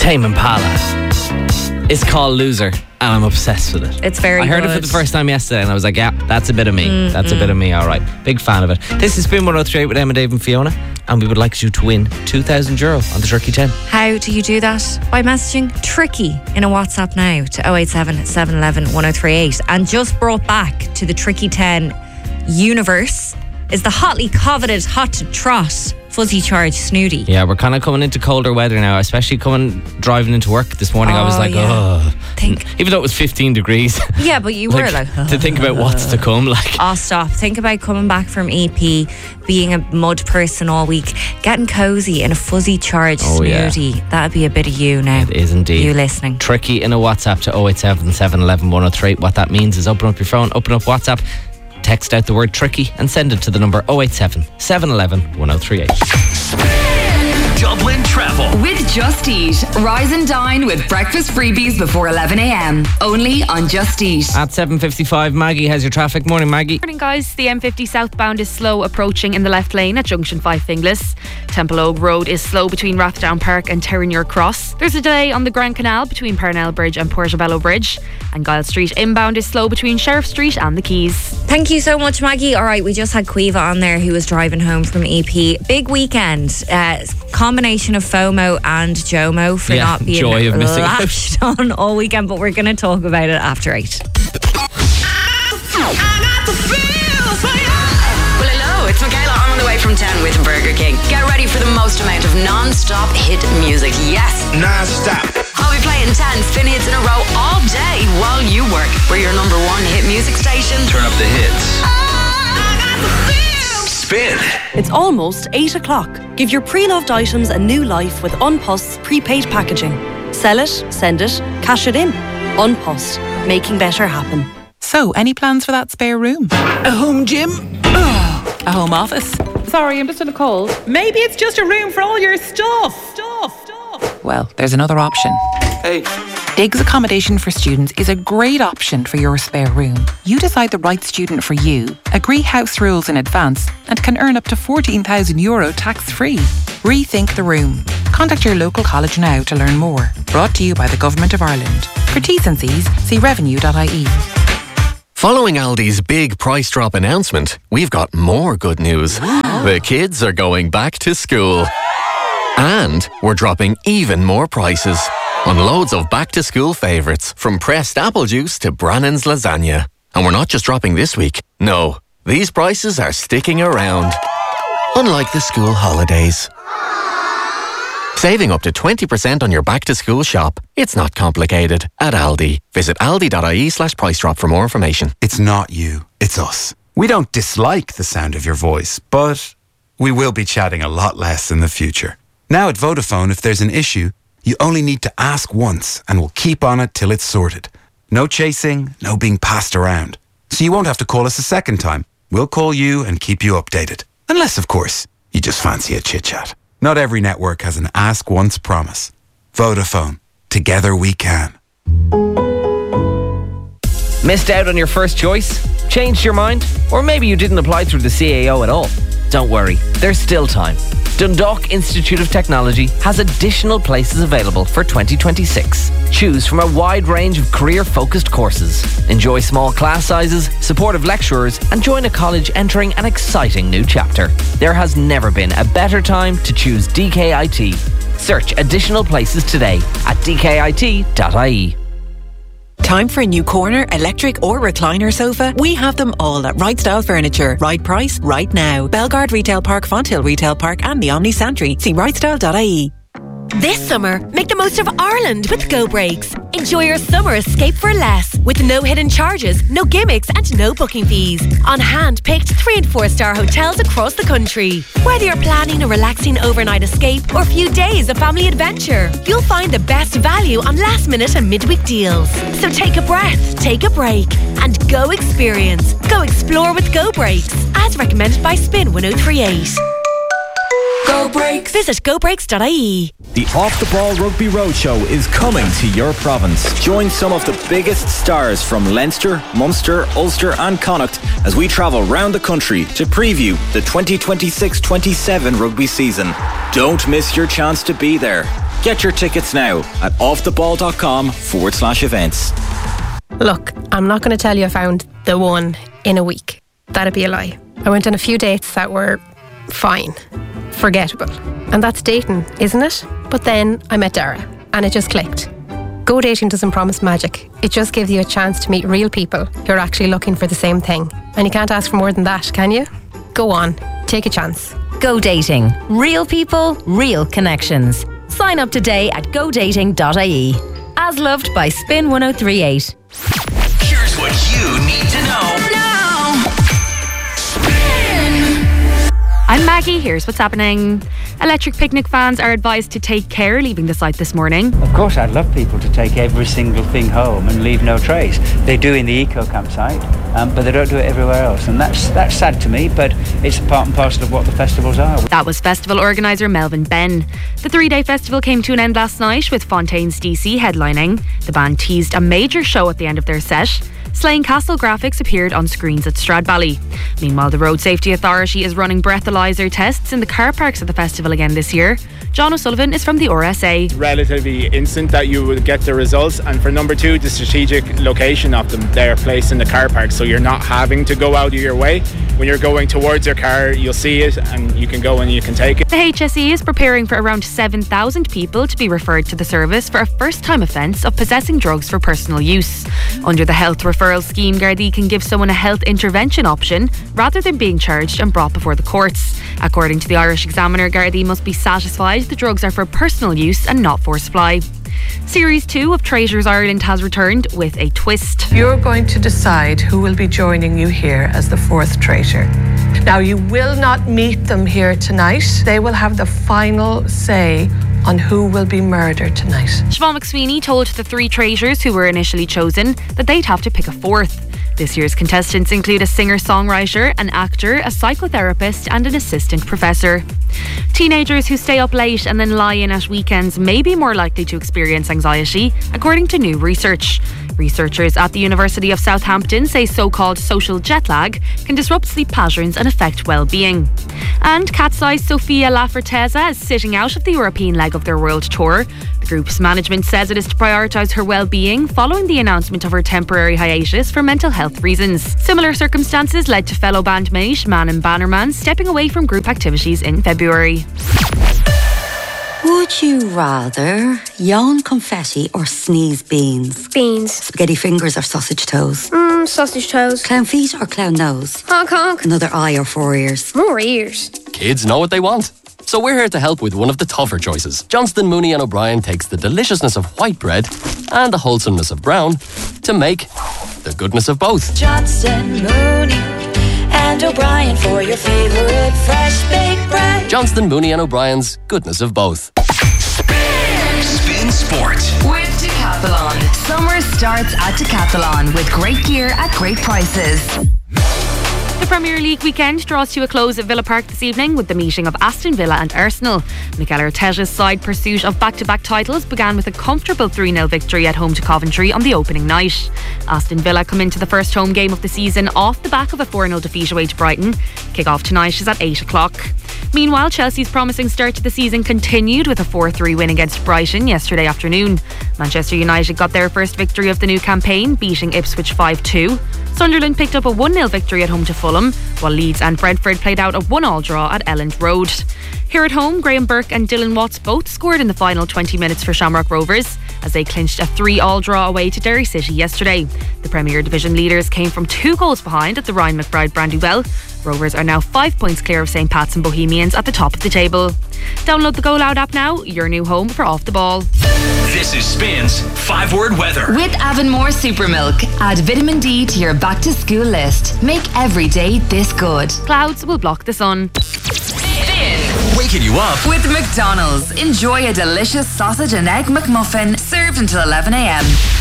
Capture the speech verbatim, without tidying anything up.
Tame Impala. It's called Loser, and I'm obsessed with it. It's very I heard good. it for the first time yesterday, and I was like, yeah, that's a bit of me. Mm, that's mm. a bit of me, all right. Big fan of it. This is Spin one oh three eight with Emma, Dave and Fiona, and we would like you to win two thousand euro on the Turkey ten. How do you do that? By messaging Tricky in a WhatsApp now to oh eight seven, seven one one, one oh three eight. And just brought back to the Tricky ten universe is the hotly coveted Hot to Trot Fuzzy Charge Snooty. Yeah, we're kind of coming into colder weather now, especially coming driving into work this morning. Oh, I was like, yeah. oh. Think. Even though it was fifteen degrees. Yeah, but you like, were like... to think about what's to come. Like, Oh, stop. Think about coming back from E P, being a mud person all week, getting cosy in a Fuzzy Charge Oh, yeah. Snooty. That'd be a bit of you now. it is indeed. You listening. Tricky in a WhatsApp to oh eight seven, seven one one, one oh three eight. What that means is open up your phone, open up WhatsApp, text out the word Tricky and send it to the number oh eight seven, seven one one, one oh three eight. Dublin Travel With Just Eat. Rise and dine with breakfast freebies before eleven a.m. Only on Just Eat. At seven fifty-five, Maggie has your traffic. Morning, Maggie. Morning, guys. The M fifty southbound is slow approaching in the left lane at Junction five Finglas. Temple Oak Road is slow between Rathdown Park and Terranure Cross. There's a delay on the Grand Canal between Parnell Bridge and Portobello Bridge. And Giles Street inbound is slow between Sheriff Street and the Keys. Thank you so much, Maggie. All right, we just had Quiva on there who was driving home from E P. Big weekend. Uh, combination of FOMO and JOMO for Yeah, not being joy of missing out. lashed on all weekend, but we're going to talk about it after eight. Well, hello, it's Michaela. I'm on the way from town with Burger King. Get ready for the most amount of non-stop hit music. Yes, Non-stop. I'll be playing ten spin hits in a row all day while you work. We're your number one hit music station. Turn up the hits. Spin. It's almost eight o'clock. Give your pre-loved items a new life with Unpost's prepaid packaging. Sell it, send it, cash it in. Unpost, making better happen. So, any plans for that spare room? A home gym? A home office? Sorry, I'm just in a cold. Maybe it's just a room for all your stuff. Stuff, stuff. Well, there's another option. Hey. Diggs Accommodation for Students is a great option for your spare room. You decide the right student for you, agree house rules in advance, and can earn up to fourteen thousand euro tax-free. Rethink the room. Contact your local college now to learn more. Brought to you by the Government of Ireland. For T's and C's, see revenue dot I E. Following Aldi's big price drop announcement, we've got more good news. The kids are going back to school. And we're dropping even more prices on loads of back-to-school favourites, from pressed apple juice to Brannan's lasagna. And we're not just dropping this week. No, these prices are sticking around. Unlike the school holidays. Saving up to twenty percent on your back-to-school shop. It's not complicated. At Aldi. Visit aldi dot I E slash price drop for more information. It's not you, it's us. We don't dislike the sound of your voice, but we will be chatting a lot less in the future. Now at Vodafone, if there's an issue, you only need to ask once and we'll keep on it till it's sorted. No chasing, no being passed around. So you won't have to call us a second time. We'll call you and keep you updated. Unless, of course, you just fancy a chit-chat. Not every network has an ask once promise. Vodafone. Together we can. Missed out on your first choice? Changed your mind? Or maybe you didn't apply through the C A O at all? Don't worry, there's still time. Dundalk Institute of Technology has additional places available for twenty twenty-six. Choose from a wide range of career-focused courses. Enjoy small class sizes, supportive lecturers, and join a college entering an exciting new chapter. There has never been a better time to choose D K I T. Search additional places today at d k i t dot I E. Time for a new corner, electric or recliner sofa? We have them all at Right Style Furniture. Right price, right now. Belgard Retail Park, Fonthill Retail Park and the Omni Santry. See right style dot I E. This summer, make the most of Ireland with Go Breaks. Enjoy your summer escape for less, with no hidden charges, no gimmicks and no booking fees. On hand-picked three and four star hotels across the country. Whether you're planning a relaxing overnight escape or a few days of family adventure, you'll find the best value on last minute and midweek deals. So take a breath, take a break and go experience. Go explore with Go Breaks, as recommended by Spin one oh three eight. Go Breaks. Visit go breaks dot I E. The Off the Ball Rugby Roadshow is coming to your province. Join some of the biggest stars from Leinster, Munster, Ulster and Connacht as we travel round the country to preview the twenty twenty-six twenty-seven rugby season. Don't miss your chance to be there. Get your tickets now at offtheball.com forward slash events. Look, I'm not going to tell you I found the one in a week. That'd be a lie. I went on a few dates that were fine, forgettable. And that's dating, isn't it? But then I met Dara and it just clicked. Go dating doesn't promise magic. It just gives you a chance to meet real people who are actually looking for the same thing. And you can't ask for more than that, can you? Go on, take a chance. Go dating. Real people, real connections. Sign up today at go dating dot I E. As loved by Spin one oh three point eight. Here's what you need to know now. Spin. I'm Maggie, here's what's happening. Electric Picnic fans are advised to take care leaving the site this morning. Of course, I'd love people to take every single thing home and leave no trace. They do in the eco campsite, um, but they don't do it everywhere else. And that's that's sad to me, but it's part and parcel of what the festivals are. That was festival organiser Melvin Ben. The three-day festival came to an end last night with Fontaines D C headlining. The band teased a major show at the end of their set. Slane Castle graphics appeared on screens at Stradbally. Meanwhile, the Road Safety Authority is running breathalyzer tests in the car parks at the festival again this year. John O'Sullivan is from the R S A. Relatively instant that you would get the results, and for number two, the strategic location of them. They're placed in the car park, so you're not having to go out of your way. When you're going towards your car, you'll see it and you can go and you can take it. The H S E is preparing for around seven thousand people to be referred to the service for a first-time offence of possessing drugs for personal use. Under the health referral scheme, Gardaí can give someone a health intervention option rather than being charged and brought before the courts. According to the Irish Examiner, Gardaí must be satisfied the drugs are for personal use and not for supply. Series two of Traitors Ireland has returned with a twist. You're going to decide who will be joining you here as the fourth traitor. Now, you will not meet them here tonight. They will have the final say on who will be murdered tonight. Siobhan McSweeney told the three traitors who were initially chosen that they'd have to pick a fourth. This year's contestants include a singer-songwriter, an actor, a psychotherapist and an assistant professor. Teenagers who stay up late and then lie in at weekends may be more likely to experience anxiety, according to new research. Researchers at the University of Southampton say so-called social jet lag can disrupt sleep patterns and affect well-being. And Cat's Eye Sofia La Forteza is sitting out of the European leg of their world tour. The group's management says it is to prioritise her well-being following the announcement of her temporary hiatus for mental health reasons. Similar circumstances led to fellow bandmate Manon Bannerman stepping away from group activities in February. Would you rather yawn confetti or sneeze beans? Beans. Spaghetti fingers or sausage toes? Mmm, sausage toes. Clown feet or clown nose? Honk honk. Another eye or four ears? More ears. Kids know what they want. So we're here to help with one of the tougher choices. Johnston, Mooney and O'Brien takes the deliciousness of white bread and the wholesomeness of brown to make the goodness of both. Johnston, Mooney and O'Brien for your favourite fresh baked bread. Johnston, Mooney and O'Brien's goodness of both. Spin, Spin Sport with Decathlon. Summer starts at Decathlon with great gear at great prices. The Premier League weekend draws to a close at Villa Park this evening with the meeting of Aston Villa and Arsenal. Mikel Arteta's side pursuit of back-to-back titles began with a comfortable three nil victory at home to Coventry on the opening night. Aston Villa come into the first home game of the season off the back of a four nil defeat away to Brighton. Kick-off tonight is at eight o'clock. Meanwhile, Chelsea's promising start to the season continued with a four three win against Brighton yesterday afternoon. Manchester United got their first victory of the new campaign, beating Ipswich five two. Sunderland picked up a one nil victory at home to Fulham, while Leeds and Brentford played out a one all draw at Elland Road. Here at home, Graham Burke and Dylan Watts both scored in the final twenty minutes for Shamrock Rovers as they clinched a three all draw away to Derry City yesterday. The Premier Division leaders came from two goals behind at the Ryan McBride Brandywell. Rovers are now five points clear of Saint Pat's and Bohemians at the top of the table. Download the Go Loud app now, your new home for Off the Ball. This is Spin's five-word weather. With Avonmore Supermilk, add vitamin D to your back-to-school list. Make every day this good. Clouds will block the sun. Spin. Waking you up. With McDonald's, enjoy a delicious sausage and egg McMuffin served until eleven a.m.